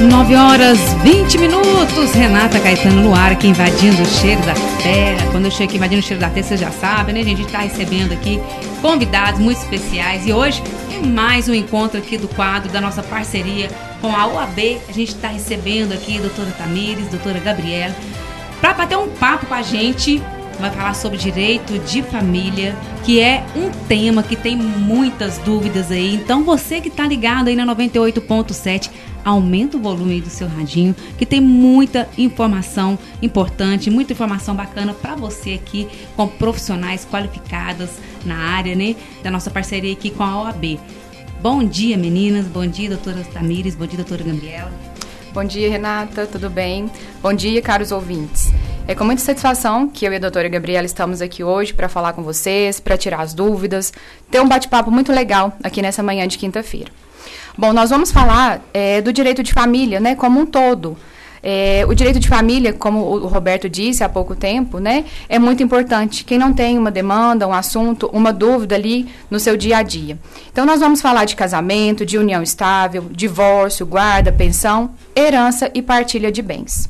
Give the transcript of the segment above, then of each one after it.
9h20. Renata Caetano no ar, aqui invadindo o cheiro da terra. Quando eu chego aqui invadindo o cheiro da terra, vocês já sabem, né, gente? A gente está recebendo aqui convidados muito especiais. E hoje é mais um encontro aqui do quadro da nossa parceria com a OAB. A gente está recebendo aqui a doutora Tamires, doutora Gabriela, para bater um papo com a gente. Vai falar sobre direito de família, que é um tema que tem muitas dúvidas aí. Então você que está ligado aí na 98.7, aumenta o volume do seu radinho, que tem muita informação importante, muita informação bacana para você aqui, com profissionais qualificadas na área, né, da nossa parceria aqui com a OAB. Bom dia, meninas. Bom dia, doutora Tamires. Bom dia, doutora Gabriela. Bom dia, Renata. Tudo bem? Bom dia, caros ouvintes. É com muita satisfação que eu e a doutora Gabriela estamos aqui hoje para falar com vocês, para tirar as dúvidas, ter um bate-papo muito legal aqui nessa manhã de quinta-feira. Bom, nós vamos falar do direito de família, né, como um todo. O direito de família, como o Roberto disse há pouco tempo, né, é muito importante. Quem não tem uma demanda, um assunto, uma dúvida ali no seu dia a dia. Então, nós vamos falar de casamento, de união estável, divórcio, guarda, pensão, herança e partilha de bens.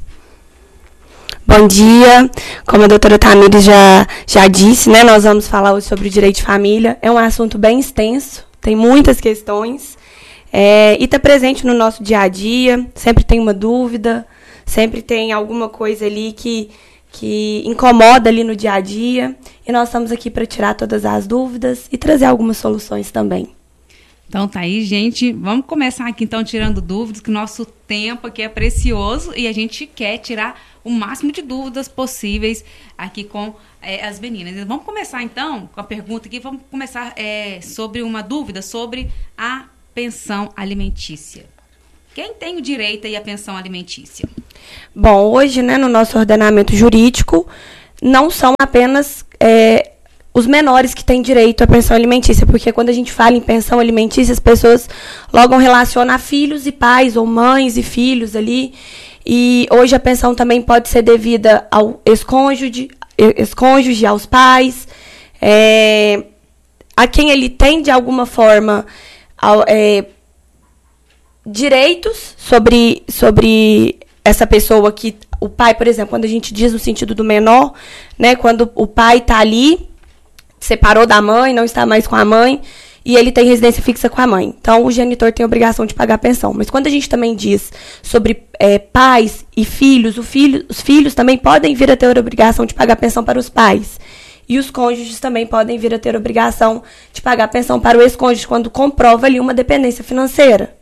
Bom dia, como a doutora Tamires já disse, né, nós vamos falar hoje sobre o direito de família. É um assunto bem extenso, tem muitas questões, e está presente no nosso dia a dia, sempre tem uma dúvida, sempre tem alguma coisa ali que incomoda ali no dia a dia, e nós estamos aqui para tirar todas as dúvidas e trazer algumas soluções também. Então tá aí, gente. Vamos começar aqui então tirando dúvidas, que o nosso tempo aqui é precioso e a gente quer tirar o máximo de dúvidas possíveis aqui com as meninas. Vamos começar então com a pergunta aqui. Vamos começar sobre uma dúvida sobre a pensão alimentícia. Quem tem o direito aí à pensão alimentícia? Bom, hoje, né, no nosso ordenamento jurídico, não são apenas os menores que têm direito à pensão alimentícia, porque quando a gente fala em pensão alimentícia, as pessoas logo relacionam a filhos e pais, ou mães e filhos ali, e hoje a pensão também pode ser devida ao ex-cônjuge, aos pais, a quem ele tem, de alguma forma, direitos sobre essa pessoa que, o pai, por exemplo, quando a gente diz no sentido do menor, né, quando o pai está ali, separou da mãe, não está mais com a mãe, e ele tem residência fixa com a mãe. Então, o genitor tem a obrigação de pagar a pensão. Mas quando a gente também diz sobre pais e filhos, os filhos também podem vir a ter a obrigação de pagar a pensão para os pais. E os cônjuges também podem vir a ter a obrigação de pagar a pensão para o ex-cônjuge, quando comprova ali uma dependência financeira.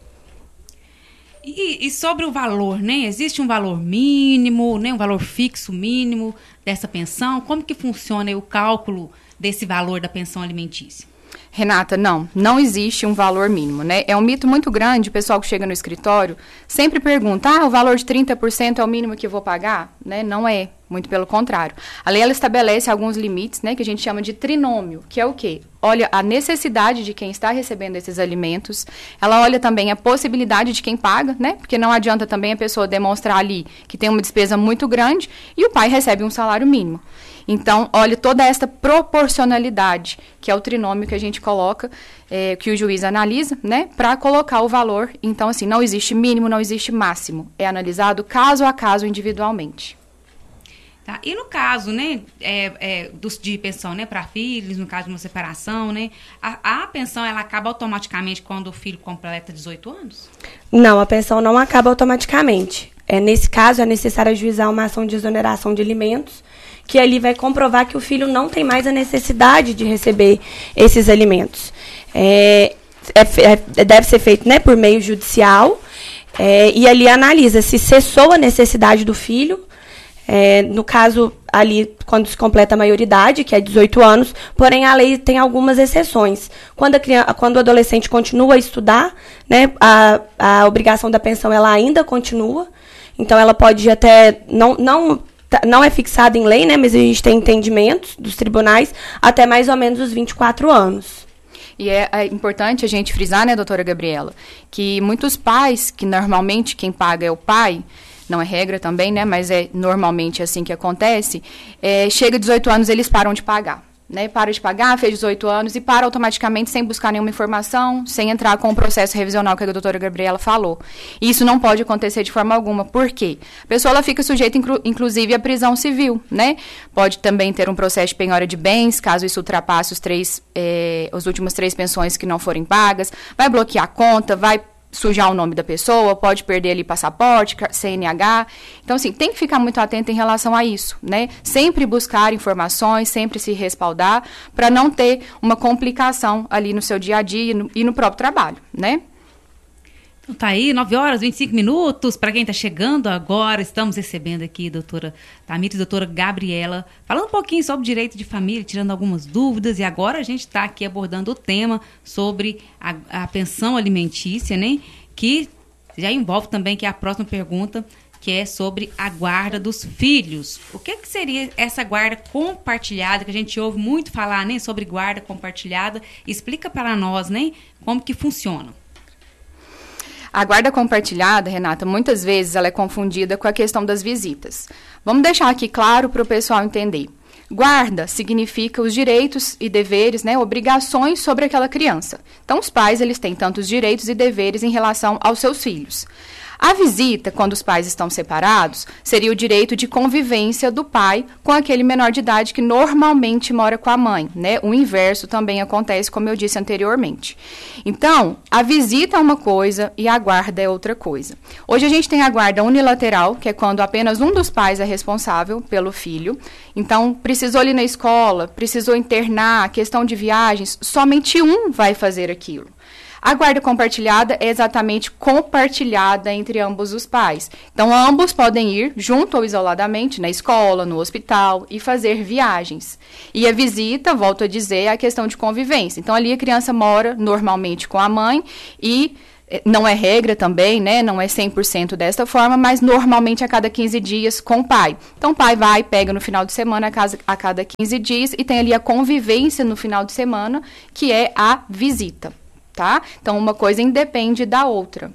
E sobre o valor, né? Existe um valor mínimo, né? Um valor fixo mínimo dessa pensão? Como que funciona o cálculo desse valor da pensão alimentícia? Renata, não existe um valor mínimo, né? É um mito muito grande, o pessoal que chega no escritório sempre pergunta, o valor de 30% é o mínimo que eu vou pagar? Né? Não é, muito pelo contrário. A lei, ela estabelece alguns limites, né, que a gente chama de trinômio, que é o quê? Olha a necessidade de quem está recebendo esses alimentos, ela olha também a possibilidade de quem paga, né? Porque não adianta também a pessoa demonstrar ali que tem uma despesa muito grande e o pai recebe um salário mínimo. Então, olha toda esta proporcionalidade, que é o trinômio que a gente coloca, que o juiz analisa, né, para colocar o valor. Então, assim, não existe mínimo, não existe máximo. É analisado caso a caso individualmente. Tá. E no caso, né, de pensão, né, para filhos, no caso de uma separação, né, a pensão ela acaba automaticamente quando o filho completa 18 anos? Não, a pensão não acaba automaticamente. Nesse caso, é necessário ajuizar uma ação de exoneração de alimentos, que ali vai comprovar que o filho não tem mais a necessidade de receber esses alimentos. Deve ser feito, né, por meio judicial, e ali analisa se cessou a necessidodade do filho, no caso, ali, quando se completa a maioridade, que é 18 anos, porém a lei tem algumas exceções. Quando o adolescente continua a estudar, né, a obrigação da pensão ela ainda continua, então ela pode até, não é fixada em lei, né, mas a gente tem entendimentos dos tribunais até mais ou menos os 24 anos. E é importante a gente frisar, né, doutora Gabriela, que muitos pais, que normalmente quem paga é o pai, não é regra também, né, mas é normalmente assim que acontece, chega 18 anos eles param de pagar. né? Para de pagar, fez 18 anos e para automaticamente sem buscar nenhuma informação, sem entrar com o processo revisional que a doutora Gabriela falou. E isso não pode acontecer de forma alguma. Por quê? A pessoa ela fica sujeita, inclusive, à prisão civil, né? Pode também ter um processo de penhora de bens, caso isso ultrapasse os últimos 3 pensões que não forem pagas, vai bloquear a conta, vai sujar o nome da pessoa, pode perder ali passaporte, CNH. Então, assim, tem que ficar muito atento em relação a isso, né? Sempre buscar informações, sempre se respaldar, para não ter uma complicação ali no seu dia a dia e no próprio trabalho, né? Então tá aí, 9h25. Para quem está chegando agora, estamos recebendo aqui a doutora Tamires e a doutora Gabriela, falando um pouquinho sobre direito de família, tirando algumas dúvidas, e agora a gente está aqui abordando o tema sobre a pensão alimentícia, né? Que já envolve também, que é a próxima pergunta, que é sobre a guarda dos filhos. O que seria essa guarda compartilhada, que a gente ouve muito falar, né? Sobre guarda compartilhada. Explica para nós, né? Como que funciona. A guarda compartilhada, Renata, muitas vezes ela é confundida com a questão das visitas. Vamos deixar aqui claro para o pessoal entender. Guarda significa os direitos e deveres, né, obrigações sobre aquela criança. Então, os pais eles têm tantos direitos e deveres em relação aos seus filhos. A visita, quando os pais estão separados, seria o direito de convivência do pai com aquele menor de idade que normalmente mora com a mãe, né? O inverso também acontece, como eu disse anteriormente. Então, a visita é uma coisa e a guarda é outra coisa. Hoje a gente tem a guarda unilateral, que é quando apenas um dos pais é responsável pelo filho. Então, precisou ir na escola, precisou internar, questão de viagens, somente um vai fazer aquilo. A guarda compartilhada é exatamente compartilhada entre ambos os pais. Então, ambos podem ir junto ou isoladamente na escola, no hospital e fazer viagens. E a visita, volto a dizer, é a questão de convivência. Então, ali a criança mora normalmente com a mãe e não é regra também, né? Não é 100% desta forma, mas normalmente a cada 15 dias com o pai. Então, o pai vai, pega no final de semana a cada 15 dias e tem ali a convivência no final de semana, que é a visita. Tá? Então, uma coisa independe da outra.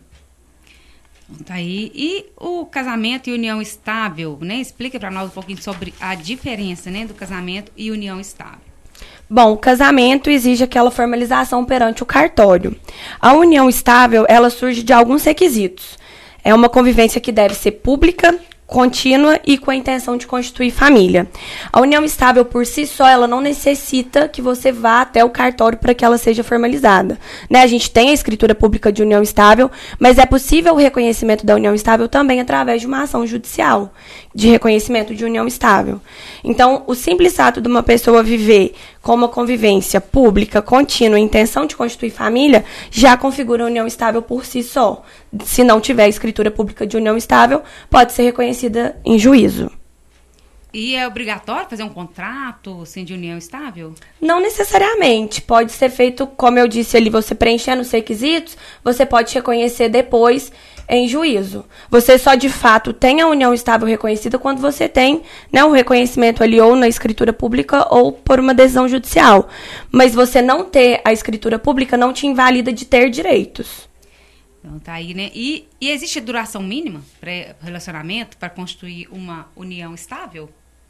Tá aí. E o casamento e união estável, né? Explica para nós um pouquinho sobre a diferença, né, do casamento e união estável. Bom, o casamento exige aquela formalização perante o cartório. A união estável, ela surge de alguns requisitos. É uma convivência que deve ser pública, contínua e com a intenção de constituir família. A união estável por si só, ela não necessita que você vá até o cartório para que ela seja formalizada, né? A gente tem a escritura pública de união estável, mas é possível o reconhecimento da união estável também através de uma ação judicial de reconhecimento de união estável. Então, o simples fato de uma pessoa viver com uma convivência pública, contínua e intenção de constituir família, já configura a união estável por si só. Se não tiver escritura pública de união estável, pode ser reconhecida em juízo. E é obrigatório fazer um contrato assim, de união estável? Não necessariamente. Pode ser feito, como eu disse ali, você preenchendo os requisitos, você pode reconhecer depois em juízo. Você só, de fato, tem a união estável reconhecida quando você tem, né, o reconhecimento ali ou na escritura pública ou por uma decisão judicial. Mas você não ter a escritura pública não te invalida de ter direitos. Então, tá aí, né? E existe duração mínima para relacionamento, para constituir uma união estável?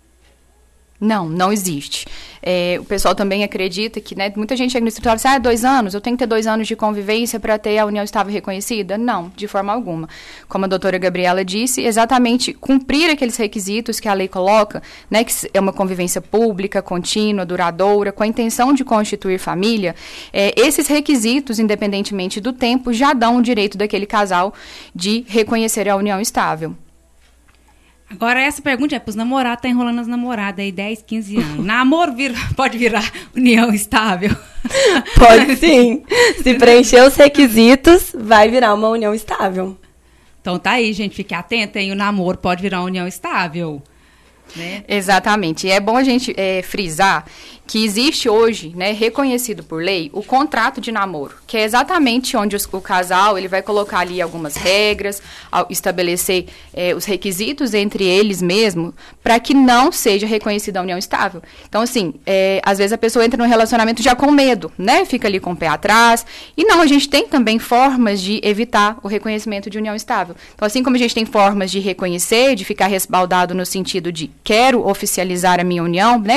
Não existe. O pessoal também acredita que, né, muita gente chega no escritório e diz, 2 anos, eu tenho que ter 2 anos de convivência para ter a união estável reconhecida? Não, de forma alguma. Como a doutora Gabriela disse, exatamente cumprir aqueles requisitos que a lei coloca, né, que é uma convivência pública, contínua, duradoura, com a intenção de constituir família, esses requisitos, independentemente do tempo, já dão o direito daquele casal de reconhecer a união estável. Agora, essa pergunta é para os namorados, tá enrolando as namoradas aí 10, 15 anos. Namoro pode virar união estável? Pode sim. Se preencher os requisitos, vai virar uma união estável. Então tá aí, gente, fique atenta, hein? O namoro pode virar uma união estável. Né? Exatamente. E é bom a gente frisar que existe hoje, né, reconhecido por lei, o contrato de namoro, que é exatamente onde o casal ele vai colocar ali algumas regras, estabelecer os requisitos entre eles mesmo, para que não seja reconhecida a união estável. Então, assim, às vezes a pessoa entra num relacionamento já com medo, né? Fica ali com o pé atrás. E não, a gente tem também formas de evitar o reconhecimento de união estável. Então, assim como a gente tem formas de reconhecer, de ficar respaldado no sentido de quero oficializar a minha união, né, para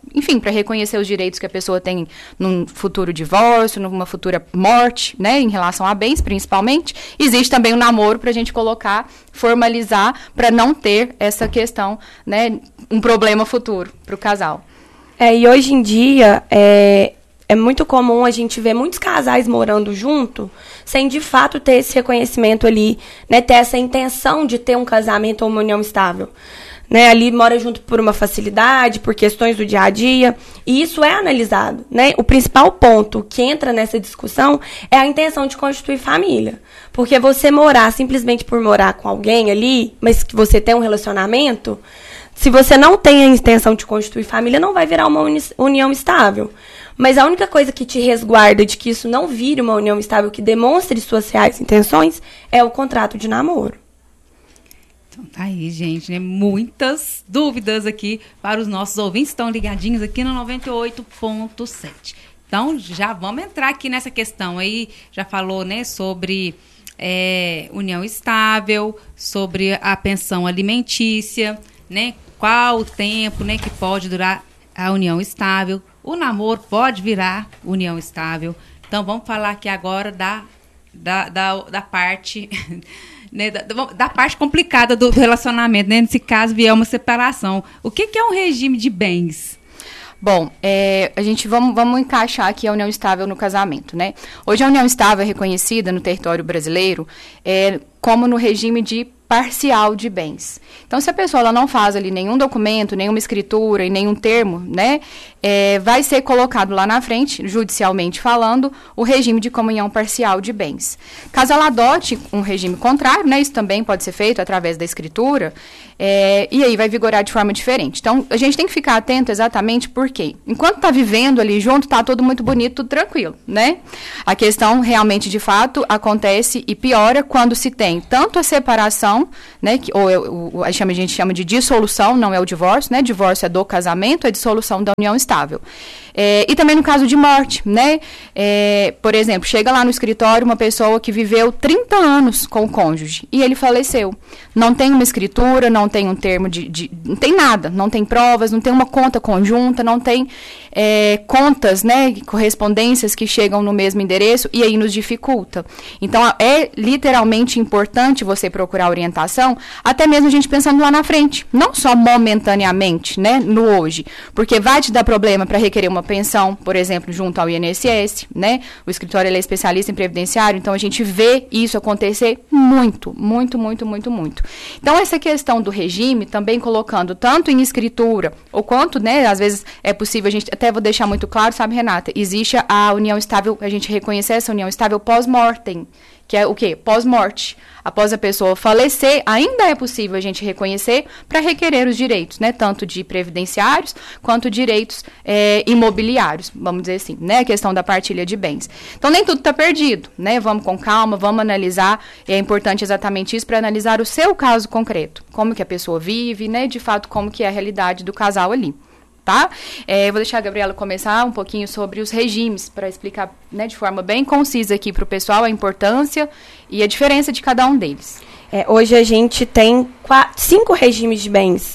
enfim, para reconhecer os direitos que a pessoa tem num futuro divórcio, numa futura morte, né, em relação a bens, principalmente. Existe também o namoro para a gente colocar, formalizar, para não ter essa questão, né, um problema futuro para o casal. E hoje em dia, é muito comum a gente ver muitos casais morando junto, sem de fato ter esse reconhecimento ali, né, ter essa intenção de ter um casamento ou uma união estável. Né, ali mora junto por uma facilidade, por questões do dia a dia, e isso é analisado, né? O principal ponto que entra nessa discussão é a intenção de constituir família. Porque você morar simplesmente por morar com alguém ali, mas que você tem um relacionamento, se você não tem a intenção de constituir família, não vai virar uma união estável. Mas a única coisa que te resguarda de que isso não vire uma união estável, que demonstre suas reais intenções, é o contrato de namoro. Então tá aí, gente, né? Muitas dúvidas aqui para os nossos ouvintes, estão ligadinhos aqui no 98.7. Então, já vamos entrar aqui nessa questão aí, já falou, né, sobre união estável, sobre a pensão alimentícia, né, qual o tempo, né, que pode durar a união estável, o namoro pode virar união estável. Então, vamos falar aqui agora da parte... Né, da parte complicada do relacionamento, né? Nesse caso, vier uma separação. O que é um regime de bens? Bom, a gente vamos encaixar aqui a união estável no casamento, né? Hoje a união estável é reconhecida no território brasileiro como no regime de parcial de bens. Então, se a pessoa ela não faz ali nenhum documento, nenhuma escritura e nenhum termo, né, vai ser colocado lá na frente, judicialmente falando, o regime de comunhão parcial de bens. Caso ela adote um regime contrário, né, isso também pode ser feito através da escritura, e aí vai vigorar de forma diferente. Então, a gente tem que ficar atento exatamente porque, enquanto está vivendo ali junto, está tudo muito bonito, tudo tranquilo, né? A questão realmente, de fato, acontece e piora quando se tem tanto a separação, né, a gente chama de dissolução, não é o divórcio, né? Divórcio é do casamento, é dissolução da união estável. E também no caso de morte, né? Por exemplo, chega lá no escritório uma pessoa que viveu 30 anos com o cônjuge e ele faleceu. Não tem uma escritura, não tem um termo não tem nada, não tem provas, não tem uma conta conjunta, não tem contas, né, correspondências que chegam no mesmo endereço e aí nos dificulta. Então, é literalmente importante você procurar orientação, até mesmo a gente pensando lá na frente, não só momentaneamente, né, no hoje, porque vai te dar problema para requerer uma pensão, por exemplo, junto ao INSS, né, o escritório ele é especialista em previdenciário, então a gente vê isso acontecer muito. Então, essa questão do regime, também colocando tanto em escritura, ou quanto, né, às vezes é possível, a gente até vou deixar muito claro, sabe, Renata, existe a união estável, a gente reconhecer essa união estável pós-mortem, que é o quê? Pós-morte. Após a pessoa falecer, ainda é possível a gente reconhecer para requerer os direitos, né? Tanto de previdenciários quanto direitos imobiliários, vamos dizer assim, né? A questão da partilha de bens. Então, nem tudo está perdido, né? Vamos com calma, vamos analisar. É importante exatamente isso para analisar o seu caso concreto. Como que a pessoa vive, né? De fato, como que é a realidade do casal ali. Tá? Vou deixar a Gabriela começar um pouquinho sobre os regimes, para explicar, né, de forma bem concisa aqui para o pessoal a importância e a diferença de cada um deles. Hoje a gente tem 5 regimes de bens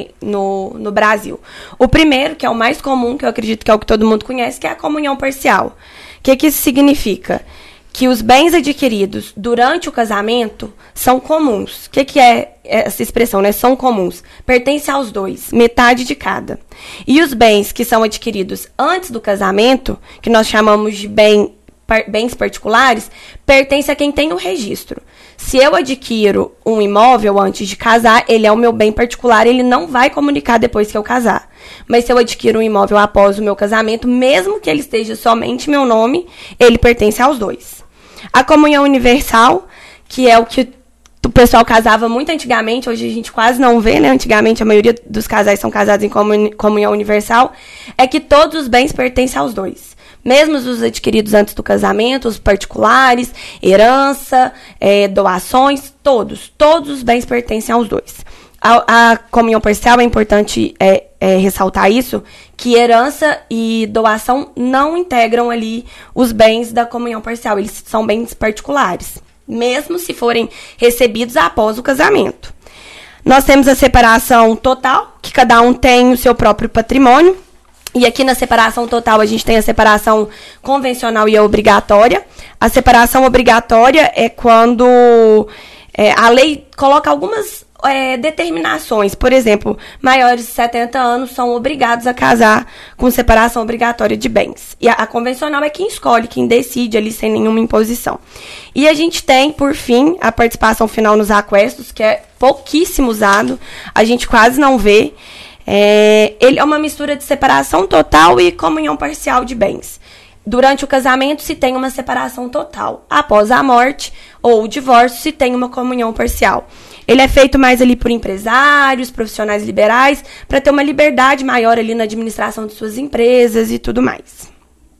no Brasil. O primeiro, que é o mais comum, que eu acredito que é o que todo mundo conhece, que é a comunhão parcial. O que isso significa? Que os bens adquiridos durante o casamento são comuns. O que é essa expressão, né? São comuns. Pertence aos dois, metade de cada. E os bens que são adquiridos antes do casamento, que nós chamamos de bens particulares, pertence a quem tem o registro. Se eu adquiro um imóvel antes de casar, ele é o meu bem particular, ele não vai comunicar depois que eu casar. Mas se eu adquiro um imóvel após o meu casamento, mesmo que ele esteja somente em meu nome, ele pertence aos dois. A comunhão universal, que é o que o pessoal casava muito antigamente, hoje a gente quase não vê, né? Antigamente a maioria dos casais são casados em comunhão universal, é que todos os bens pertencem aos dois. Mesmo os adquiridos antes do casamento, os particulares, herança, doações, todos os bens pertencem aos dois. A comunhão parcial, é importante ressaltar isso, que herança e doação não integram ali os bens da comunhão parcial, eles são bens particulares, mesmo se forem recebidos após o casamento. Nós temos a separação total, que cada um tem o seu próprio patrimônio, E aqui na separação total a gente tem a separação convencional e a obrigatória. A separação obrigatória é quando a lei coloca algumas determinações. Por exemplo, maiores de 70 anos são obrigados a casar com separação obrigatória de bens. E a convencional é quem escolhe, quem decide ali sem nenhuma imposição. E a gente tem, por fim, a participação final nos aquestos, que é pouquíssimo usado, a gente quase não vê. Ele é uma mistura de separação total e comunhão parcial de bens. Durante o casamento se tem uma separação total. Após a morte ou o divórcio se tem uma comunhão parcial. Ele é feito mais ali por empresários, profissionais liberais, para ter uma liberdade maior ali na administração de suas empresas e tudo mais.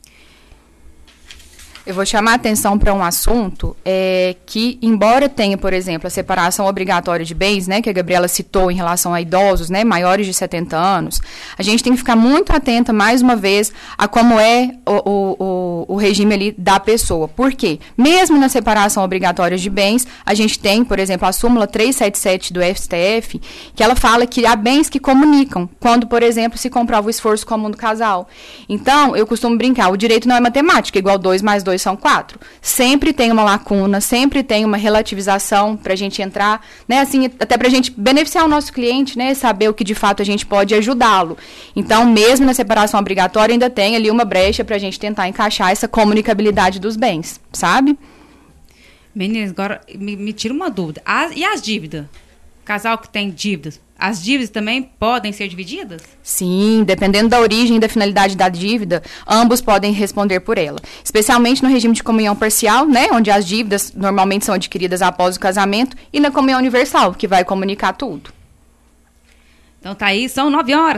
Eu vou chamar a atenção para um assunto que, embora tenha, por exemplo, a separação obrigatória de bens, né, que a Gabriela citou em relação a idosos, né, maiores de 70 anos, a gente tem que ficar muito atenta, mais uma vez, a como é o regime ali da pessoa. Por quê? Mesmo na separação obrigatória de bens, a gente tem, por exemplo, a súmula 377 do STF, que ela fala que há bens que comunicam, quando, por exemplo, se comprova o esforço comum do casal. Então, eu costumo brincar, o direito não é matemática, igual 2 mais 2 são 4. Sempre tem uma lacuna, sempre tem uma relativização para a gente entrar, né, assim, até para a gente beneficiar o nosso cliente, né, saber o que de fato a gente pode ajudá-lo. Então, mesmo na separação obrigatória, ainda tem ali uma brecha para a gente tentar encaixar essa comunicabilidade dos bens, sabe? Meninas, agora me tira uma dúvida. E as dívidas? Casal que tem dívidas, as dívidas também podem ser divididas? Sim, dependendo da origem e da finalidade da dívida, ambos podem responder por ela. Especialmente no regime de comunhão parcial, né, onde as dívidas normalmente são adquiridas após o casamento, e na comunhão universal, que vai comunicar tudo. Então tá aí, são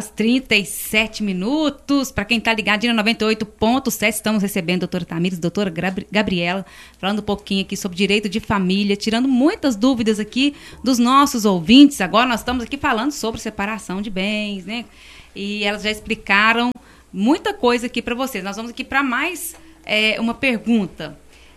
9h37. Para quem tá ligadinho na 98.7, estamos recebendo a doutora Tamires, doutora Gabriela, falando um pouquinho aqui sobre direito de família, tirando muitas dúvidas aqui dos nossos ouvintes. Agora nós estamos aqui falando sobre separação de bens, né? E elas já explicaram muita coisa aqui para vocês. Nós vamos aqui para mais uma pergunta.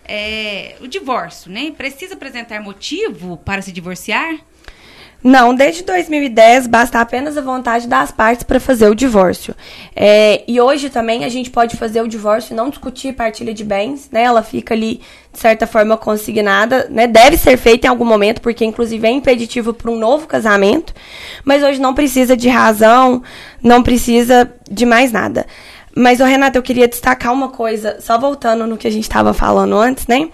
O divórcio, né? Precisa apresentar motivo para se divorciar? Não, desde 2010 basta apenas a vontade das partes para fazer o divórcio. E hoje também a gente pode fazer o divórcio e não discutir partilha de bens, né? Ela fica ali, de certa forma, consignada, né? Deve ser feita em algum momento, porque inclusive é impeditivo para um novo casamento, mas hoje não precisa de razão, não precisa de mais nada. Mas, Renata, eu queria destacar uma coisa, só voltando no que a gente estava falando antes, né?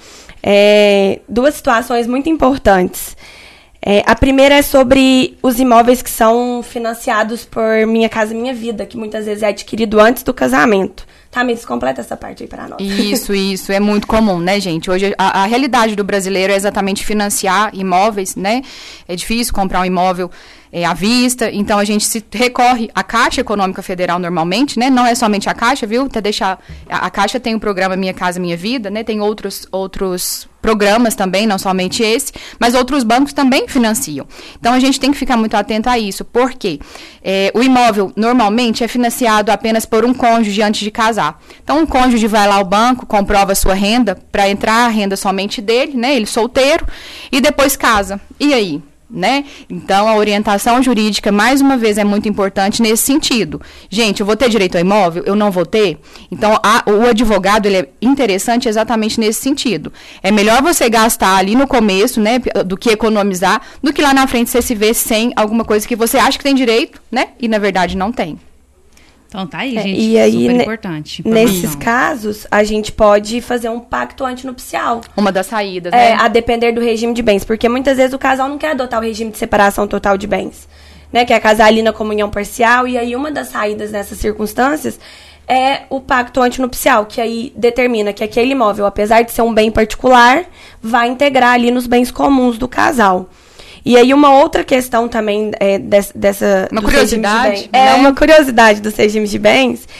Duas situações muito importantes. A primeira é sobre os imóveis que são financiados por Minha Casa Minha Vida, que muitas vezes é adquirido antes do casamento. Tá, me completa essa parte aí para nós. Isso, é muito comum, né, gente? Hoje a realidade do brasileiro é exatamente financiar imóveis, né? É difícil comprar um imóvel à vista, então a gente se recorre à Caixa Econômica Federal normalmente, né? Não é somente a Caixa, viu? Até deixar, a Caixa tem o programa Minha Casa Minha Vida, né? Tem outros programas também, não somente esse, mas outros bancos também financiam. Então a gente tem que ficar muito atento a isso, porque o imóvel normalmente é financiado apenas por um cônjuge antes de casar. Então um cônjuge vai lá ao banco, comprova a sua renda, para entrar a renda somente dele, né? Ele solteiro, e depois casa. E aí? Né? Então, a orientação jurídica, mais uma vez, é muito importante nesse sentido. Gente, eu vou ter direito ao imóvel? Eu não vou ter? Então, o advogado, ele é interessante exatamente nesse sentido. É melhor você gastar ali no começo, né, do que economizar, do que lá na frente você se vê sem alguma coisa que você acha que tem direito, né, e na verdade não tem. Então tá aí, gente, e aí, super importante. Nesses casos, a gente pode fazer um pacto antinupcial. Uma das saídas, né? A depender do regime de bens, porque muitas vezes o casal não quer adotar o regime de separação total de bens, né? Quer casar ali na comunhão parcial, e aí uma das saídas nessas circunstâncias é o pacto antinupcial, que aí determina que aquele imóvel, apesar de ser um bem particular, vai integrar ali nos bens comuns do casal. E aí uma outra questão também dessa... Uma curiosidade. Uma curiosidade dos regimes de bens.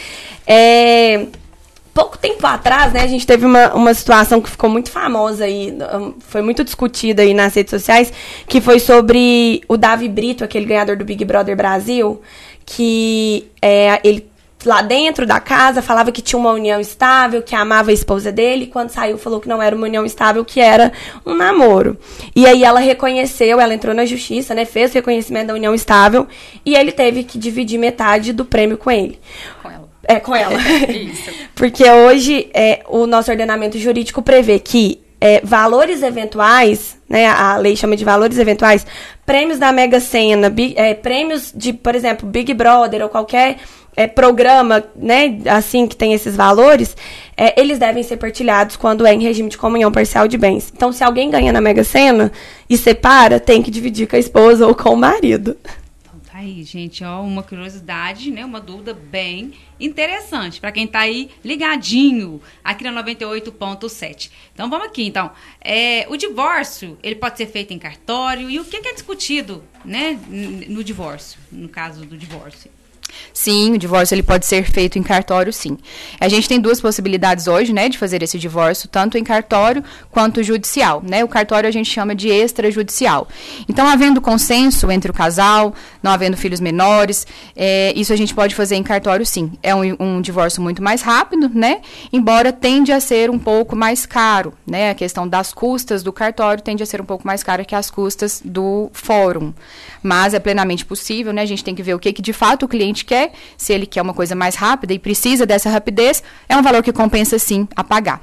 Pouco tempo atrás, né, a gente teve uma situação que ficou muito famosa aí, foi muito discutida aí nas redes sociais, que foi sobre o Davi Brito, aquele ganhador do Big Brother Brasil, que ele lá dentro da casa falava que tinha uma união estável, que amava a esposa dele, e quando saiu falou que não era uma união estável, que era um namoro. E aí ela reconheceu, ela entrou na justiça, né, fez o reconhecimento da união estável, e ele teve que dividir metade do prêmio com ele. Com ela. Isso. Porque hoje o nosso ordenamento jurídico prevê que valores eventuais, né, a lei chama de valores eventuais, prêmios da Mega Sena, prêmios de, por exemplo, Big Brother ou qualquer programa, né, assim, que tem esses valores, eles devem ser partilhados quando é em regime de comunhão parcial de bens. Então, se alguém ganha na Mega Sena e separa, tem que dividir com a esposa ou com o marido. Aí, gente, ó, uma curiosidade, né, uma dúvida bem interessante para quem está aí ligadinho aqui na 98.7. Então, vamos aqui, então. O divórcio, ele pode ser feito em cartório, e o que é discutido, né, no divórcio, no caso do divórcio? Sim, o divórcio ele pode ser feito em cartório, sim. A gente tem duas possibilidades hoje, né, de fazer esse divórcio, tanto em cartório quanto judicial, né? O cartório a gente chama de extrajudicial. Então, havendo consenso entre o casal, não havendo filhos menores, isso a gente pode fazer em cartório, sim. É um divórcio muito mais rápido, né? Embora tende a ser um pouco mais caro, né? A questão das custas do cartório tende a ser um pouco mais cara que as custas do fórum. Mas é plenamente possível, né? A gente tem que ver o que de fato o cliente quer, se ele quer uma coisa mais rápida e precisa dessa rapidez, é um valor que compensa sim a pagar.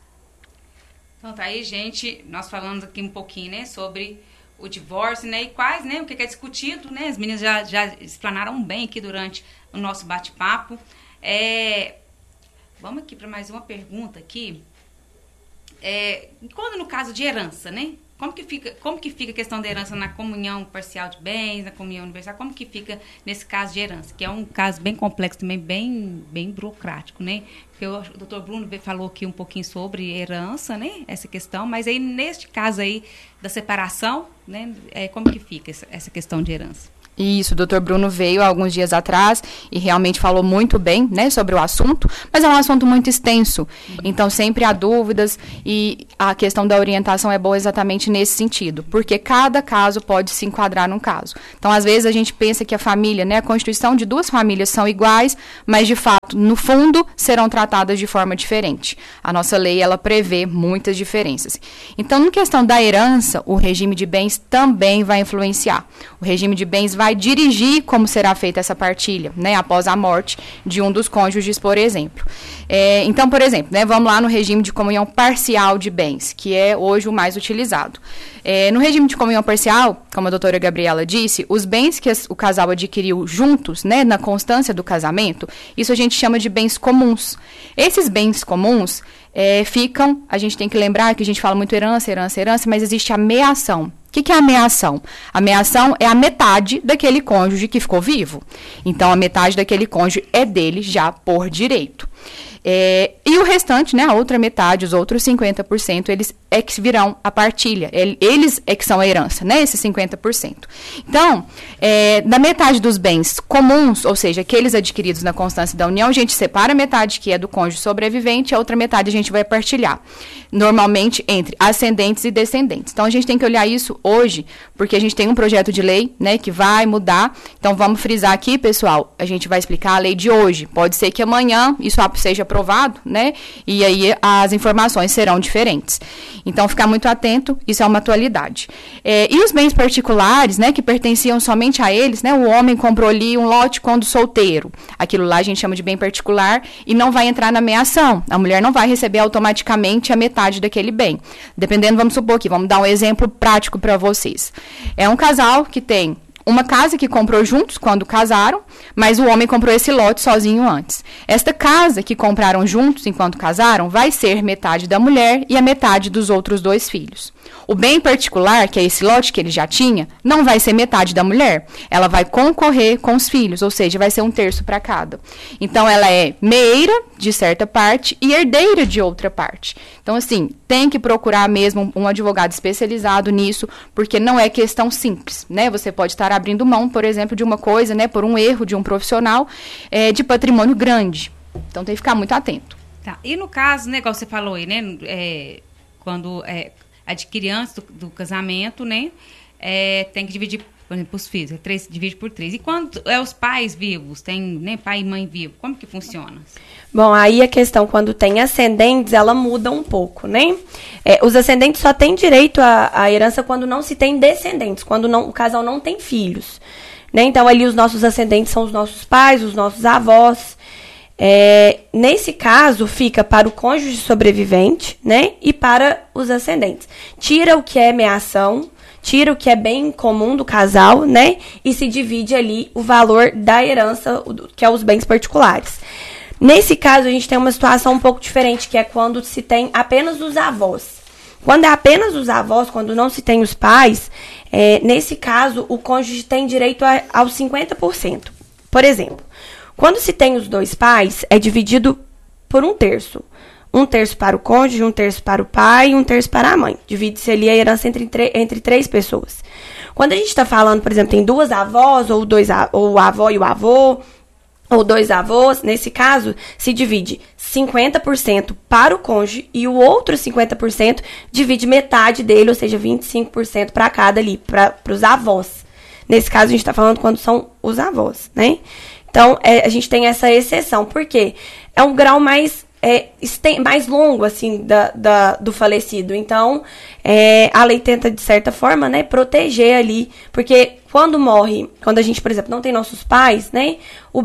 Então tá aí, gente, nós falamos aqui um pouquinho, né, sobre o divórcio, né, e quais, né, o que é discutido, né, as meninas já explanaram bem aqui durante o nosso bate-papo. Vamos aqui para mais uma pergunta aqui. Quando no caso de herança, né, como que fica a questão da herança na comunhão parcial de bens, na comunhão universal? Como que fica nesse caso de herança? Que é um caso bem complexo também, bem burocrático, né? Porque o doutor Bruno falou aqui um pouquinho sobre herança, né? Essa questão, mas aí neste caso aí da separação, né? Como que fica essa questão de herança? Isso, o doutor Bruno veio há alguns dias atrás e realmente falou muito bem, né, sobre o assunto, mas é um assunto muito extenso, então sempre há dúvidas e a questão da orientação é boa exatamente nesse sentido, porque cada caso pode se enquadrar num caso. Então, às vezes a gente pensa que a família, né, a constituição de duas famílias são iguais, mas de fato, no fundo, serão tratadas de forma diferente. A nossa lei, ela prevê muitas diferenças. Então, na questão da herança, o regime de bens também vai influenciar. O regime de bens vai dirigir como será feita essa partilha, né, após a morte de um dos cônjuges, por exemplo. Então, por exemplo, né, vamos lá no regime de comunhão parcial de bens, que é hoje o mais utilizado. No regime de comunhão parcial, como a doutora Gabriela disse, os bens que o casal adquiriu juntos, né, na constância do casamento, isso a gente chama de bens comuns. Esses bens comuns a gente tem que lembrar que a gente fala muito herança, mas existe a meação. O que é a meação? A meação é a metade daquele cônjuge que ficou vivo. Então, a metade daquele cônjuge é dele já por direito. E o restante, né, a outra metade, os outros 50%, eles é que virão a partilha. Eles é que são a herança, né, esses 50%. Então, da metade dos bens comuns, ou seja, aqueles adquiridos na constância da união, a gente separa a metade que é do cônjuge sobrevivente, a outra metade a gente vai partilhar. Normalmente entre ascendentes e descendentes. Então, a gente tem que olhar isso hoje, porque a gente tem um projeto de lei, né, que vai mudar. Então, vamos frisar aqui, pessoal, a gente vai explicar a lei de hoje. Pode ser que amanhã isso seja aprovado, né, e aí as informações serão diferentes. Então, ficar muito atento, isso é uma atualidade. E os bens particulares, né, que pertenciam somente a eles, né, o homem comprou ali um lote quando solteiro. Aquilo lá a gente chama de bem particular e não vai entrar na meação. A mulher não vai receber automaticamente a metade daquele bem. Dependendo, vamos supor aqui, vamos dar um exemplo prático para vocês. É um casal que tem uma casa que comprou juntos quando casaram, mas o homem comprou esse lote sozinho antes. Esta casa que compraram juntos enquanto casaram vai ser metade da mulher e a metade dos outros 2 filhos. O bem particular, que é esse lote que ele já tinha, não vai ser metade da mulher. Ela vai concorrer com os filhos, ou seja, vai ser 1/3 para cada. Então, ela é meeira de certa parte e herdeira de outra parte. Então, assim, tem que procurar mesmo um advogado especializado nisso, porque não é questão simples, né? Você pode estar abrindo mão, por exemplo, de uma coisa, né, por um erro de um profissional, de patrimônio grande. Então, tem que ficar muito atento. Tá. E no caso, né, igual você falou aí, né, quando adquire antes do casamento, né, tem que dividir, por exemplo, os filhos, divide por 3. E quando os pais vivos, tem, né, pai e mãe vivos, como que funciona? Bom, aí a questão, quando tem ascendentes, ela muda um pouco, né? Os ascendentes só têm direito à herança quando não se tem descendentes, quando o casal não tem filhos, né? Então, ali os nossos ascendentes são os nossos pais, os nossos avós. Nesse caso, fica para o cônjuge sobrevivente, né, e para os ascendentes. Tira o que é meação, tira o que é bem comum do casal, né, e se divide ali o valor da herança, que é os bens particulares. Nesse caso, a gente tem uma situação um pouco diferente, que é quando se tem apenas os avós. Quando é apenas os avós, quando não se tem os pais, nesse caso, o cônjuge tem direito aos 50%. Por exemplo, quando se tem os dois pais, é dividido por 1/3. 1/3 para o cônjuge, 1/3 para o pai e 1/3 para a mãe. Divide-se ali a herança entre 3 pessoas. Quando a gente está falando, por exemplo, tem 2 avós, ou o avó e o avô, ou 2 avós, nesse caso, se divide 50% para o cônjuge e o outro 50% divide metade dele, ou seja, 25% para cada ali, para os avós. Nesse caso, a gente está falando quando são os avós, né? Então, a gente tem essa exceção. Por quê? É um grau mais longo, assim, do falecido. Então, a lei tenta, de certa forma, né, proteger ali. Porque quando a gente, por exemplo, não tem nossos pais, né,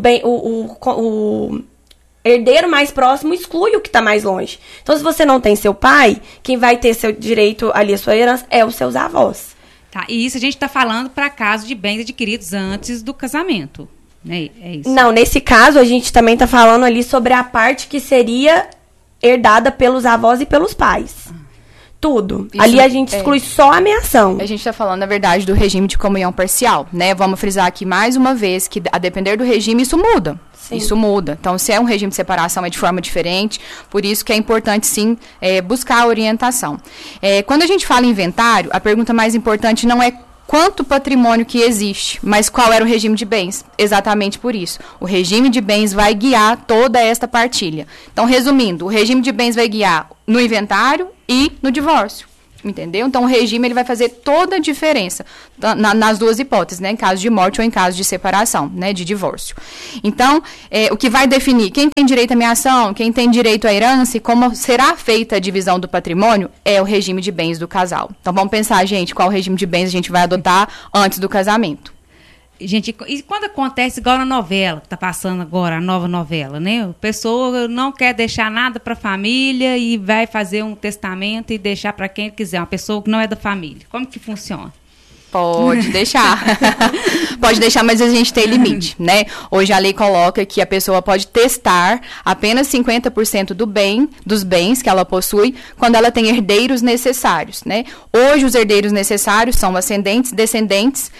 o herdeiro mais próximo exclui o que está mais longe. Então, se você não tem seu pai, quem vai ter seu direito ali, a sua herança, é os seus avós. Tá, e isso a gente está falando para caso de bens adquiridos antes do casamento. É isso? Não, nesse caso a gente também está falando ali sobre a parte que seria herdada pelos avós e pelos pais. Tudo. Isso, ali a gente exclui só a meação. A gente está falando, na verdade, do regime de comunhão parcial, né? Vamos frisar aqui mais uma vez que, a depender do regime, isso muda. Sim. Isso muda. Então, se é um regime de separação, é de forma diferente. Por isso que é importante, sim, buscar a orientação. Quando a gente fala em inventário, a pergunta mais importante não é quanto patrimônio que existe, mas qual era o regime de bens? Exatamente por isso. O regime de bens vai guiar toda esta partilha. Então, resumindo, o regime de bens vai guiar no inventário e no divórcio. Entendeu? Então, o regime ele vai fazer toda a diferença nas duas hipóteses, né? Em caso de morte ou em caso de separação, né? De divórcio. Então, o que vai definir quem tem direito à meação, quem tem direito à herança e como será feita a divisão do patrimônio é o regime de bens do casal. Então, vamos pensar, gente, qual regime de bens a gente vai adotar antes do casamento. Gente, e quando acontece igual na novela, que está passando agora, a nova novela, né? A pessoa não quer deixar nada para a família e vai fazer um testamento e deixar para quem quiser, uma pessoa que não é da família. Como que funciona? Pode deixar. Pode deixar, mas a gente tem limite, né? Hoje a lei coloca que a pessoa pode testar apenas 50% dos bens que ela possui quando ela tem herdeiros necessários, né? Hoje os herdeiros necessários são ascendentes, descendentes,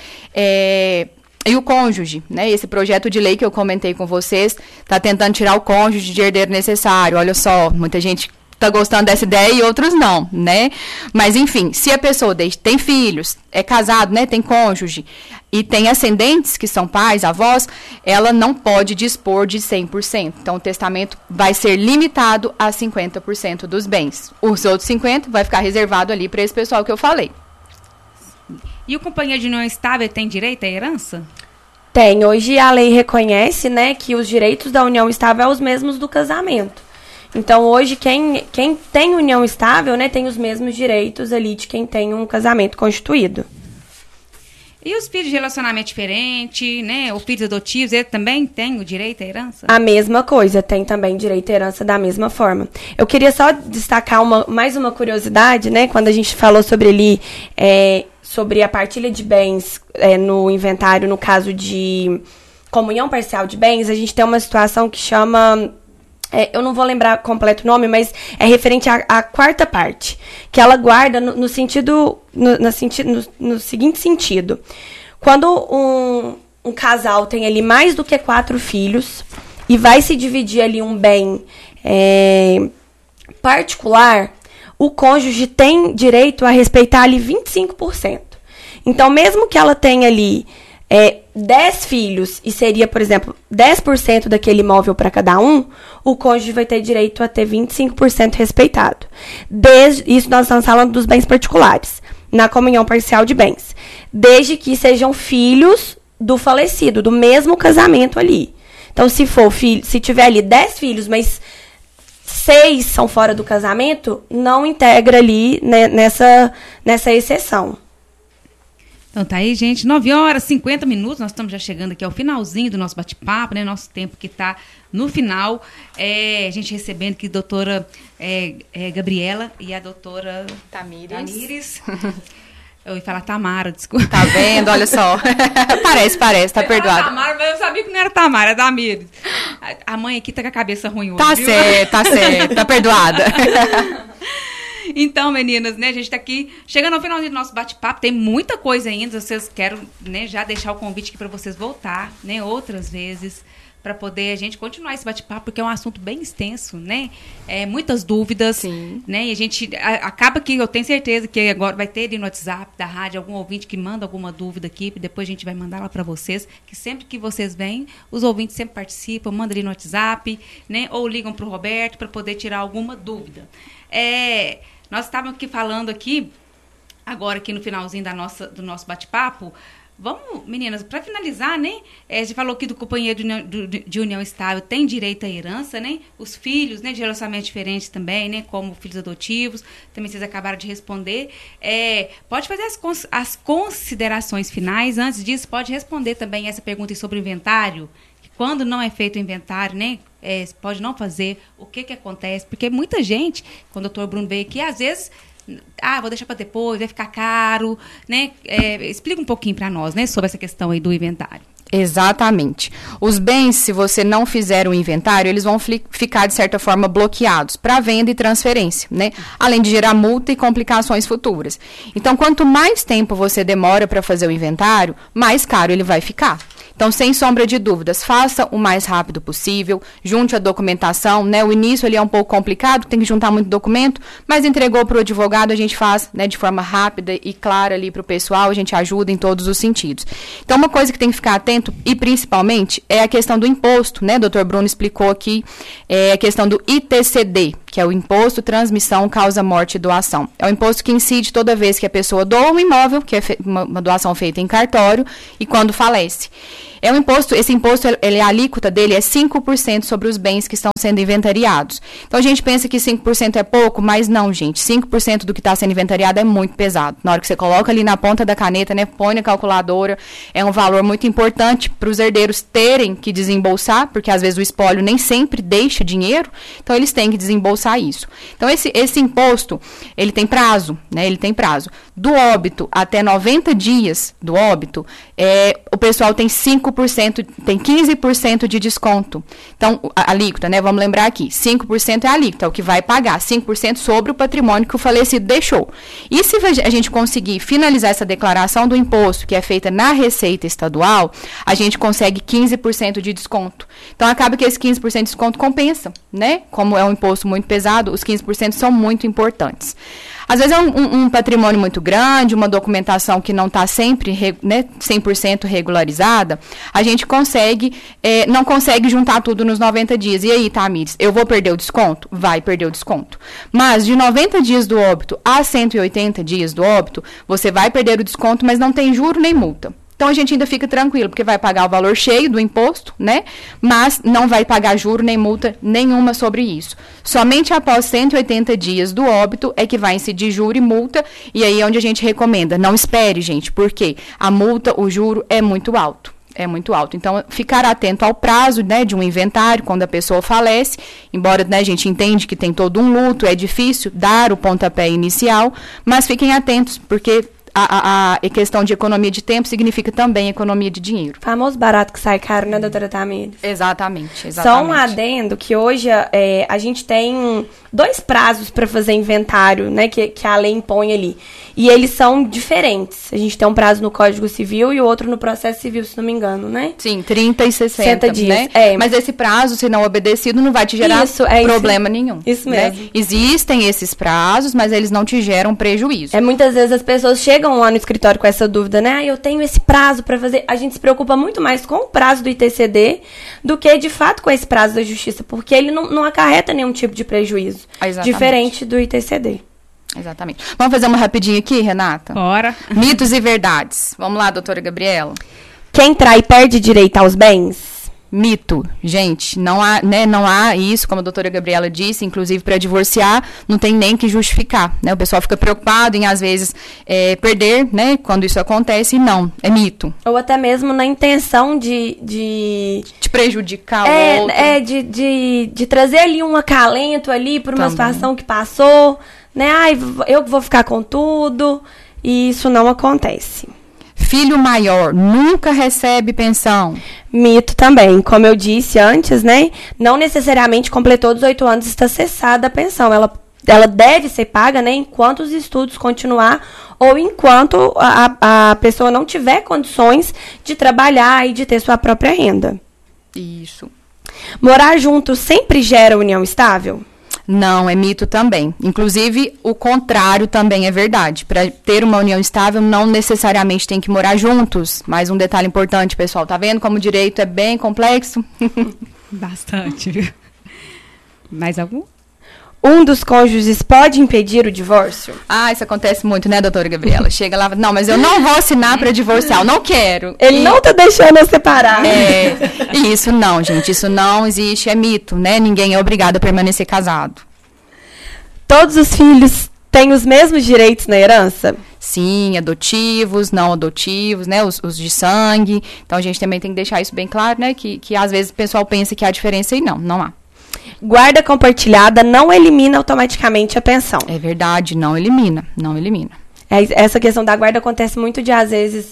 e o cônjuge, né? Esse projeto de lei que eu comentei com vocês está tentando tirar o cônjuge de herdeiro necessário. Olha só, muita gente está gostando dessa ideia e outros não, né? Mas, enfim, se a pessoa tem filhos, é casado, né? Tem cônjuge e tem ascendentes, que são pais, avós, ela não pode dispor de 100%. Então, o testamento vai ser limitado a 50% dos bens. Os outros 50% vai ficar reservado ali para esse pessoal que eu falei. E o companheiro de união estável tem direito à herança? Tem. Hoje a lei reconhece, né, que os direitos da união estável são os mesmos do casamento. Então, hoje, quem tem união estável, né, tem os mesmos direitos ali de quem tem um casamento constituído. E os filhos de relacionamento diferente, né, ou filhos adotivos, eles também têm o direito à herança? A mesma coisa, tem também direito à herança da mesma forma. Eu queria só destacar mais uma curiosidade, né, quando a gente falou sobre ali, sobre a partilha de bens no inventário, no caso de comunhão parcial de bens, a gente tem uma situação que chama... eu não vou lembrar completo o nome, mas é referente à quarta parte, que ela guarda no seguinte sentido. Quando um casal tem ali mais do que 4 filhos e vai se dividir ali um bem particular, o cônjuge tem direito a respeitar ali 25%. Então, mesmo que ela tenha ali 10 filhos e seria, por exemplo, 10% daquele imóvel para cada um, o cônjuge vai ter direito a ter 25% respeitado. Isso nós estamos falando dos bens particulares, na comunhão parcial de bens. Desde que sejam filhos do falecido, do mesmo casamento ali. Então, se tiver ali 10 filhos, mas 6 são fora do casamento, não integra ali, né, nessa exceção. Então tá aí, gente, 9h50, nós estamos já chegando aqui ao finalzinho do nosso bate-papo, né? Nosso tempo que tá no final. A gente recebendo aqui a doutora Gabriela e a doutora Tamires. Eu ia falar Tamara, desculpa. Tá vendo? Olha só. parece, tá perdoada. Tamara, mas eu sabia que não era Tamara, é Tamires. A mãe aqui tá com a cabeça ruim hoje. Tá certo, tá perdoada. Então, meninas, né, a gente tá aqui chegando ao finalzinho do nosso bate-papo, tem muita coisa ainda, vocês quero, né, já deixar o convite aqui para vocês voltar, né, outras vezes, para poder a gente continuar esse bate-papo, porque é um assunto bem extenso, né, muitas dúvidas. Sim. Né, e a gente acaba que eu tenho certeza que agora vai ter ali no WhatsApp da rádio algum ouvinte que manda alguma dúvida aqui, depois a gente vai mandar lá para vocês, que sempre que vocês vêm, os ouvintes sempre participam, mandam ali no WhatsApp, né, ou ligam para o Roberto para poder tirar alguma dúvida. Nós estávamos aqui falando aqui, agora aqui no finalzinho do nosso bate-papo, vamos, meninas, para finalizar, né? A gente falou aqui do companheiro de união estável, tem direito à herança, né? Os filhos, né, de relacionamentos diferentes também, né? Como filhos adotivos, também vocês acabaram de responder. Pode fazer as considerações finais. Antes disso, pode responder também essa pergunta sobre o inventário. Quando não é feito o inventário, né? Pode não fazer, o que acontece? Porque muita gente, quando o doutor Bruno veio aqui, às vezes, vou deixar para depois, vai ficar caro, né? Explica um pouquinho para nós, né, sobre essa questão aí do inventário. Exatamente. Os bens, se você não fizer o inventário, eles vão ficar, de certa forma, bloqueados para venda e transferência, né? Além de gerar multa e complicações futuras. Então, quanto mais tempo você demora para fazer o inventário, mais caro ele vai ficar. Então, sem sombra de dúvidas, faça o mais rápido possível, junte a documentação, né? O início ali é um pouco complicado, tem que juntar muito documento, mas entregou para o advogado, a gente faz, né, de forma rápida e clara ali para o pessoal, a gente ajuda em todos os sentidos. Então, uma coisa que tem que ficar atento, e principalmente, é a questão do imposto, né? O Dr. Bruno explicou aqui, a questão do ITCD, que é o Imposto Transmissão Causa Morte e Doação. É o imposto que incide toda vez que a pessoa doa um imóvel, que é uma doação feita em cartório, e quando falece. Esse imposto, a alíquota dele é 5% sobre os bens que estão sendo inventariados. Então, a gente pensa que 5% é pouco, mas não, gente. 5% do que está sendo inventariado é muito pesado. Na hora que você coloca ali na ponta da caneta, né, põe na calculadora, é um valor muito importante para os herdeiros terem que desembolsar, porque às vezes o espólio nem sempre deixa dinheiro, então eles têm que desembolsar isso. Então, esse imposto, ele tem prazo, né, Do óbito até 90 dias do óbito, o pessoal tem 15% de desconto. Então, a alíquota, né? Vamos lembrar aqui, 5% é a alíquota, é o que vai pagar, 5% sobre o patrimônio que o falecido deixou. E se a gente conseguir finalizar essa declaração do imposto, que é feita na Receita Estadual, a gente consegue 15% de desconto. Então, acaba que esse 15% de desconto compensa, né? Como é um imposto muito pesado, os 15% são muito importantes. Às vezes é um patrimônio muito grande, uma documentação que não está sempre, né, 100% regularizada, a gente não consegue juntar tudo nos 90 dias. E aí, Tamires, eu vou perder o desconto? Vai perder o desconto. Mas de 90 dias do óbito a 180 dias do óbito, você vai perder o desconto, mas não tem juro nem multa. Então, a gente ainda fica tranquilo, porque vai pagar o valor cheio do imposto, né? Mas não vai pagar juro nem multa nenhuma sobre isso. Somente após 180 dias do óbito é que vai incidir juro e multa, e aí é onde a gente recomenda. Não espere, gente, porque a multa, o juro é muito alto. É muito alto. Então, ficar atento ao prazo, né, de um inventário, quando a pessoa falece, embora, né, a gente entende que tem todo um luto, é difícil dar o pontapé inicial, mas fiquem atentos, porque a questão de economia de tempo significa também economia de dinheiro. Famoso barato que sai caro, né, doutora Tamires? Exatamente. Só um adendo que hoje a gente tem 2 prazos para fazer inventário, né, que a lei impõe ali. E eles são diferentes. A gente tem um prazo no Código Civil e o outro no Processo Civil, se não me engano, né? Sim, 30 e 60 dias. Né? Mas esse prazo, se não obedecido, não vai te gerar problema nenhum. Isso mesmo. Né? Existem esses prazos, mas eles não te geram prejuízo. Muitas vezes as pessoas chegam lá no escritório com essa dúvida, né? Eu tenho esse prazo para fazer. A gente se preocupa muito mais com o prazo do ITCD do que, de fato, com esse prazo da Justiça, porque ele não acarreta nenhum tipo de prejuízo. Exatamente. Diferente do ITCD. Exatamente. Vamos fazer uma rapidinho aqui, Renata? Bora. Mitos e verdades. Vamos lá, doutora Gabriela. Quem trai perde direito aos bens? Mito, gente, não há isso, como a doutora Gabriela disse, inclusive para divorciar, não tem nem que justificar, né? O pessoal fica preocupado em, às vezes, perder, né? Quando isso acontece, e não, é mito. Ou até mesmo na intenção de prejudicar o outro. De trazer ali um acalento ali por uma situação que passou, né? Ai, eu vou ficar com tudo, e isso não acontece. Filho maior nunca recebe pensão. Mito também. Como eu disse antes, né? Não necessariamente completou 18 anos está cessada a pensão. Ela deve ser paga, né? Enquanto os estudos continuar ou enquanto a pessoa não tiver condições de trabalhar e de ter sua própria renda. Isso. Morar junto sempre gera união estável? Não, é mito também. Inclusive, o contrário também é verdade. Para ter uma união estável, não necessariamente tem que morar juntos. Mais um detalhe importante, pessoal. Tá vendo como o direito é bem complexo? Bastante, viu? Mais algum? Um dos cônjuges pode impedir o divórcio? Ah, isso acontece muito, né, doutora Gabriela? Chega lá, não, mas eu não vou assinar para divorciar, eu não quero. Ele não tá deixando eu separar. Isso não, gente, isso não existe, é mito, né? Ninguém é obrigado a permanecer casado. Todos os filhos têm os mesmos direitos na herança? Sim, adotivos, não adotivos, né, os de sangue. Então, a gente também tem que deixar isso bem claro, né, que às vezes o pessoal pensa que há diferença e não há. Guarda compartilhada não elimina automaticamente a pensão. É verdade, não elimina. Essa questão da guarda acontece muito de, às vezes,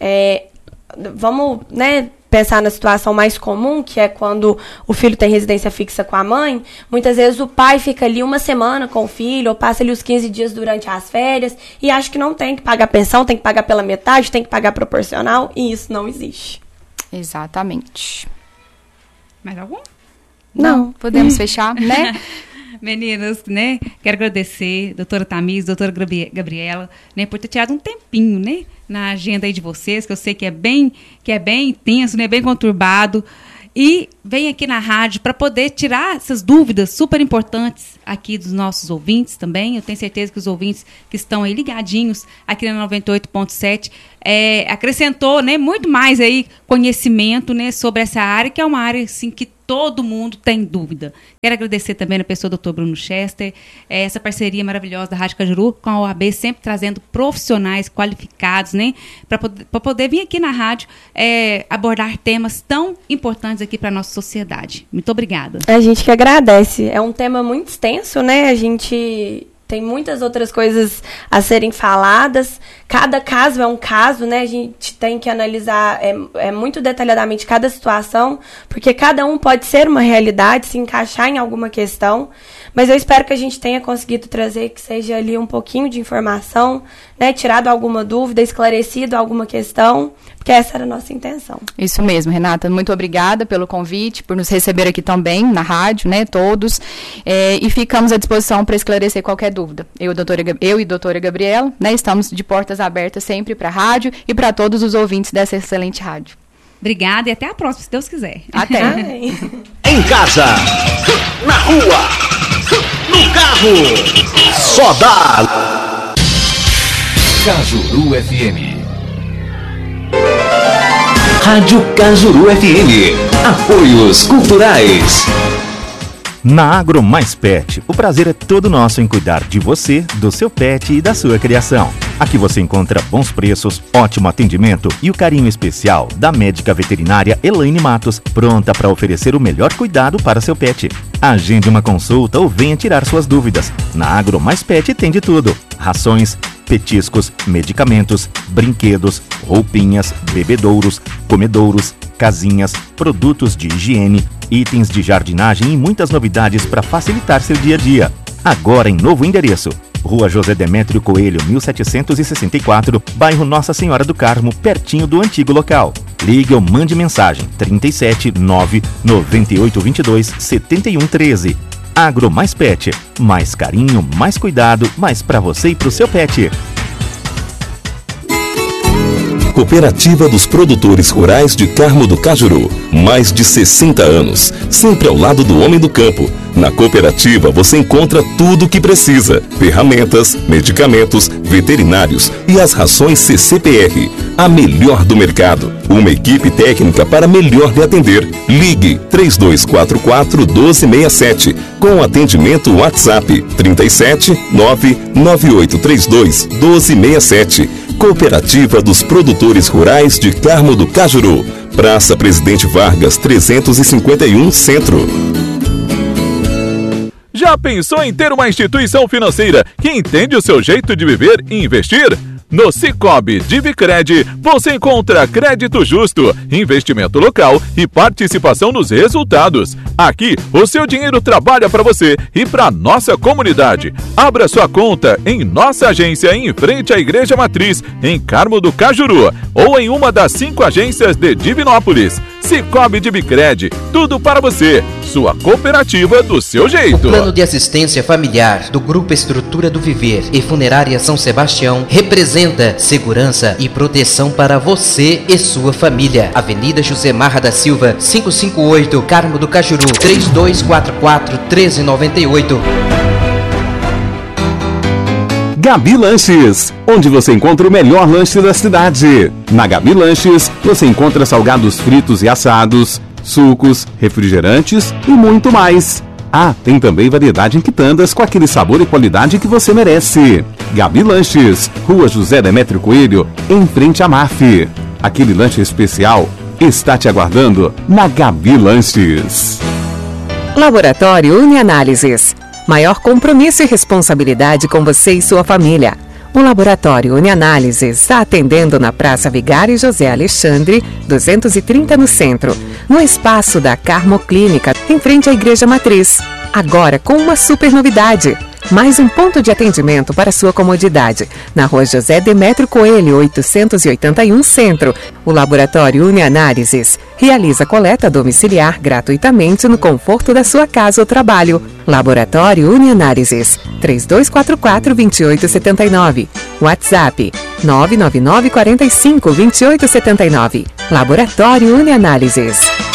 vamos, né, pensar na situação mais comum, que é quando o filho tem residência fixa com a mãe. Muitas vezes o pai fica ali uma semana com o filho, ou passa ali os 15 dias durante as férias, e acha que não tem que pagar pensão, tem que pagar pela metade, tem que pagar proporcional, e isso não existe. Exatamente. Mais algum? Não, podemos fechar, né? Meninas, né? Quero agradecer, doutora Tamires, doutora Gabriela, né, por ter tirado um tempinho, né, na agenda aí de vocês, que eu sei que é bem intenso, né, bem conturbado. E vem aqui na rádio para poder tirar essas dúvidas super importantes aqui dos nossos ouvintes também. Eu tenho certeza que os ouvintes que estão aí ligadinhos aqui na 98.7 acrescentou, né, muito mais aí conhecimento, né, sobre essa área, que é uma área assim, que todo mundo tem dúvida. Quero agradecer também a pessoa do Dr. Bruno Chester, essa parceria maravilhosa da Rádio Cajuru com a OAB, sempre trazendo profissionais qualificados, né, para poder vir aqui na rádio abordar temas tão importantes aqui para a nossa sociedade. Muito obrigada. A gente que agradece. É um tema muito extenso, né? A gente tem muitas outras coisas a serem faladas. Cada caso é um caso, né? A gente tem que analisar muito detalhadamente cada situação, porque cada um pode ser uma realidade, se encaixar em alguma questão. Mas eu espero que a gente tenha conseguido trazer que seja ali um pouquinho de informação, né? Tirado alguma dúvida, esclarecido alguma questão, porque essa era a nossa intenção. Isso mesmo, Renata. Muito obrigada pelo convite, por nos receber aqui também na rádio, né? Todos. E ficamos à disposição para esclarecer qualquer dúvida. Eu e a doutora Gabriela, né? Estamos de portas abertas sempre para a rádio e para todos os ouvintes dessa excelente rádio. Obrigada e até a próxima, se Deus quiser. Até. Em casa, na rua, no carro, só dá Cajuru FM. Rádio Cajuru FM. Apoios culturais. Na Agro Mais Pet, o prazer é todo nosso em cuidar de você, do seu pet e da sua criação. Aqui você encontra bons preços, ótimo atendimento e o carinho especial da médica veterinária Elaine Matos, pronta para oferecer o melhor cuidado para seu pet. Agende uma consulta ou venha tirar suas dúvidas. Na Agro Mais Pet tem de tudo: rações, petiscos, medicamentos, brinquedos, roupinhas, bebedouros, comedouros, casinhas, produtos de higiene, itens de jardinagem e muitas novidades para facilitar seu dia a dia. Agora em novo endereço: Rua José Demétrio Coelho, 1764, bairro Nossa Senhora do Carmo, pertinho do antigo local. Ligue ou mande mensagem 37 9 9822 7113. Agro Mais Pet, mais carinho, mais cuidado, mais para você e para o seu pet. Cooperativa dos Produtores Rurais de Carmo do Cajuru. Mais de 60 anos, sempre ao lado do homem do campo. Na cooperativa você encontra tudo o que precisa: ferramentas, medicamentos, veterinários e as rações CCPR, a melhor do mercado. Uma equipe técnica para melhor lhe atender. Ligue 3244-1267 com atendimento WhatsApp 37 99832 1267. Cooperativa dos Produtores Rurais de Carmo do Cajuru. Praça Presidente Vargas 351 Centro. Já pensou em ter uma instituição financeira que entende o seu jeito de viver e investir? No Cicobi Divicred, você encontra crédito justo, investimento local e participação nos resultados. Aqui, o seu dinheiro trabalha para você e para nossa comunidade. Abra sua conta em nossa agência em frente à Igreja Matriz, em Carmo do Cajuru, ou em uma das 5 agências de Divinópolis. Cicobi Divicred, tudo para você. Sua cooperativa do seu jeito. O plano de assistência familiar do Grupo Estrutura do Viver e Funerária São Sebastião representa segurança e proteção para você e sua família. Avenida José Marra da Silva, 558, Carmo do Cajuru, 3244-1398. Gabi Lanches, onde você encontra o melhor lanche da cidade. Na Gabi Lanches, você encontra salgados fritos e assados, sucos, refrigerantes e muito mais. Ah, tem também variedade em quitandas com aquele sabor e qualidade que você merece. Gabi Lanches, Rua José Demétrio Coelho, em frente à MAF. Aquele lanche especial está te aguardando na Gabi Lanches. Laboratório Unianálises. Maior compromisso e responsabilidade com você e sua família. O Laboratório Unianálises está atendendo na Praça Vigário José Alexandre, 230 no centro, no espaço da Carmo Clínica, em frente à Igreja Matriz. Agora com uma super novidade. Mais um ponto de atendimento para sua comodidade, na Rua José Demétrio Coelho, 881 Centro. O Laboratório Unianálises realiza coleta domiciliar gratuitamente no conforto da sua casa ou trabalho. Laboratório Unianálises, 3244-2879. WhatsApp, 999-45-2879. Laboratório Unianálises.